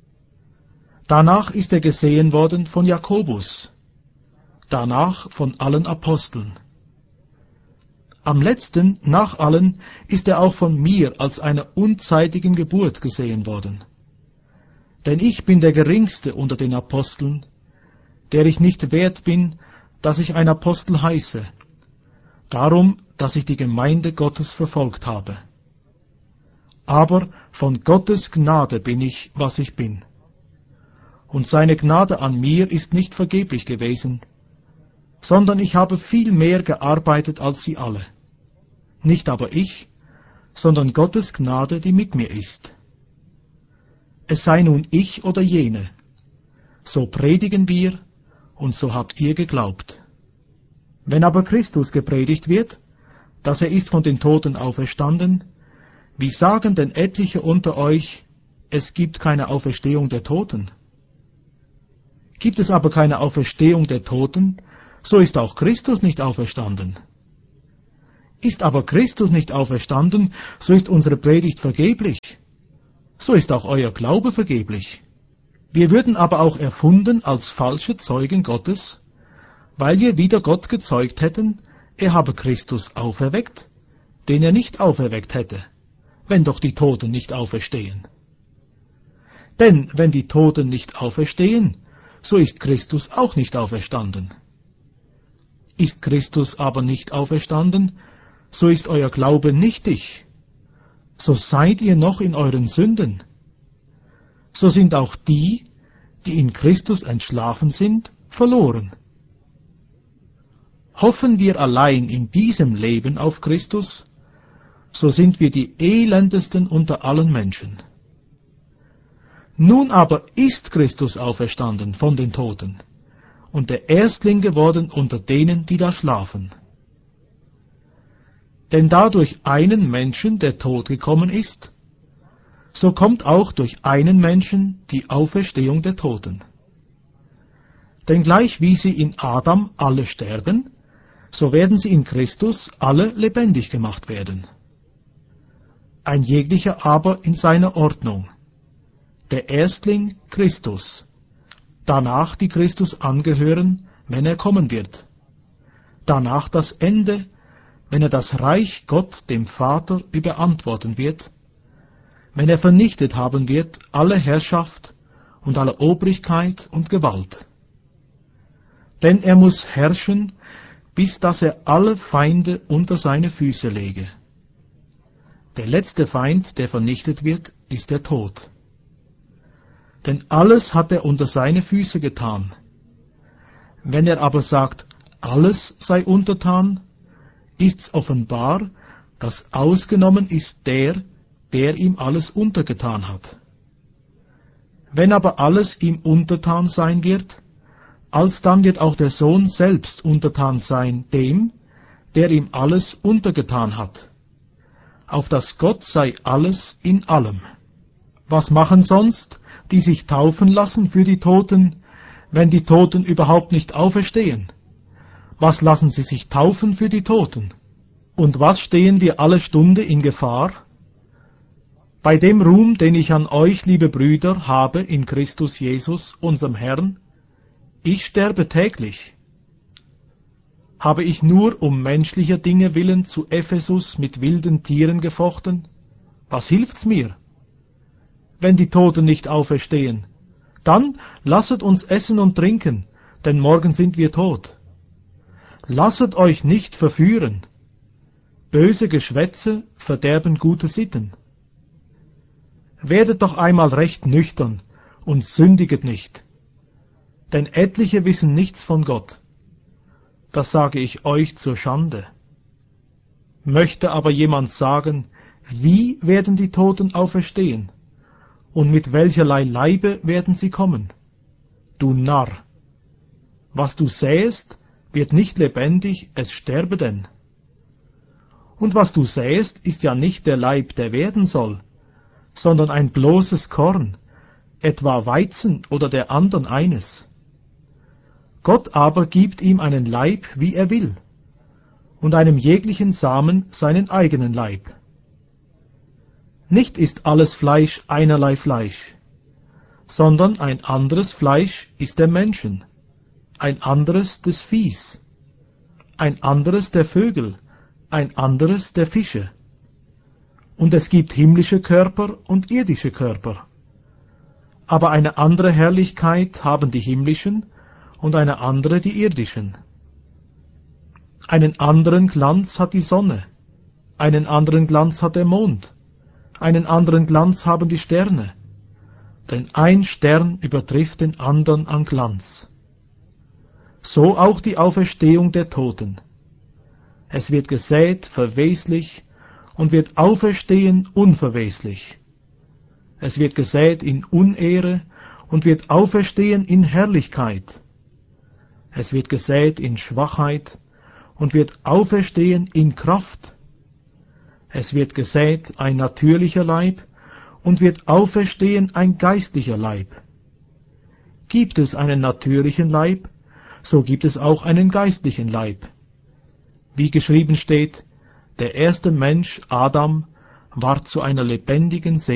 Danach ist er gesehen worden von Jakobus, danach von allen Aposteln. Am letzten, nach allen, ist er auch von mir als einer unzeitigen Geburt gesehen worden. Denn ich bin der Geringste unter den Aposteln, der ich nicht wert bin, dass ich ein Apostel heiße, darum, dass ich die Gemeinde Gottes verfolgt habe. Aber von Gottes Gnade bin ich, was ich bin. Und seine Gnade an mir ist nicht vergeblich gewesen, sondern ich habe viel mehr gearbeitet als sie alle. Nicht aber ich, sondern Gottes Gnade, die mit mir ist. Es sei nun ich oder jene, so predigen wir, und so habt ihr geglaubt. Wenn aber Christus gepredigt wird, dass er ist von den Toten auferstanden, wie sagen denn etliche unter euch, es gibt keine Auferstehung der Toten? Gibt es aber keine Auferstehung der Toten, so ist auch Christus nicht auferstanden. Ist aber Christus nicht auferstanden, so ist unsere Predigt vergeblich. so ist auch euer Glaube vergeblich. Wir würden aber auch erfunden als falsche Zeugen Gottes, weil wir wider Gott gezeugt hätten, er habe Christus auferweckt, den er nicht auferweckt hätte, wenn doch die Toten nicht auferstehen. Denn wenn die Toten nicht auferstehen, so ist Christus auch nicht auferstanden. Ist Christus aber nicht auferstanden, so ist euer Glaube nichtig. So seid ihr noch in euren Sünden. So sind auch die, die in Christus entschlafen sind, verloren. Hoffen wir allein in diesem Leben auf Christus, so sind wir die elendesten unter allen Menschen. Nun aber ist Christus auferstanden von den Toten und der Erstling geworden unter denen, die da schlafen. Denn da durch einen Menschen der Tod gekommen ist, so kommt auch durch einen Menschen die Auferstehung der Toten. Denn gleich wie sie in Adam alle sterben, so werden sie in Christus alle lebendig gemacht werden. Ein jeglicher aber in seiner Ordnung. Der Erstling Christus, danach die Christus angehören, wenn er kommen wird. Danach das Ende, wenn er das Reich Gott dem Vater überantworten wird, wenn er vernichtet haben wird alle Herrschaft und alle Obrigkeit und Gewalt. Denn er muss herrschen, bis dass er alle Feinde unter seine Füße lege. Der letzte Feind, der vernichtet wird, ist der Tod. Denn alles hat er unter seine Füße getan. Wenn er aber sagt, alles sei untertan, ist's offenbar, dass ausgenommen ist der, der ihm alles untergetan hat. Wenn aber alles ihm untertan sein wird, alsdann wird auch der Sohn selbst untertan sein dem, der ihm alles untergetan hat, auf dass Gott sei alles in allem. Was machen sonst, die sich taufen lassen für die Toten, wenn die Toten überhaupt nicht auferstehen? Was lassen sie sich taufen für die Toten? Und was stehen wir alle Stunde in Gefahr? Bei dem Ruhm, den ich an euch, liebe Brüder, habe in Christus Jesus, unserem Herrn, ich sterbe täglich. Habe ich nur um menschlicher Dinge willen zu Ephesus mit wilden Tieren gefochten? Was hilft's mir? Wenn die Toten nicht auferstehen, dann lasset uns essen und trinken, denn morgen sind wir tot. Lasset euch nicht verführen. Böse Geschwätze verderben gute Sitten. Werdet doch einmal recht nüchtern und sündiget nicht, denn etliche wissen nichts von Gott. Das sage ich euch zur Schande. Möchte aber jemand sagen, wie werden die Toten auferstehen? Und mit welcherlei Leibe werden sie kommen? Du Narr! Was du sähest, wird nicht lebendig, es sterbe denn. Und was du sähest, ist ja nicht der Leib, der werden soll, sondern ein bloßes Korn, etwa Weizen oder der andern eines. Gott aber gibt ihm einen Leib, wie er will, und einem jeglichen Samen seinen eigenen Leib. Nicht ist alles Fleisch einerlei Fleisch, sondern ein anderes Fleisch ist der Menschen, ein anderes des Viehs, ein anderes der Vögel, ein anderes der Fische. Und es gibt himmlische Körper und irdische Körper. Aber eine andere Herrlichkeit haben die himmlischen und eine andere die irdischen. Einen anderen Glanz hat die Sonne, einen anderen Glanz hat der Mond, einen anderen Glanz haben die Sterne, denn ein Stern übertrifft den andern an Glanz. So auch die Auferstehung der Toten. Es wird gesät verweslich und wird auferstehen unverweslich. Es wird gesät in Unehre und wird auferstehen in Herrlichkeit. Es wird gesät in Schwachheit und wird auferstehen in Kraft. Es wird gesät ein natürlicher Leib und wird auferstehen ein geistlicher Leib. Gibt es einen natürlichen Leib, so gibt es auch einen geistlichen Leib. Wie geschrieben steht, der erste Mensch, Adam, ward zu einer lebendigen Seele.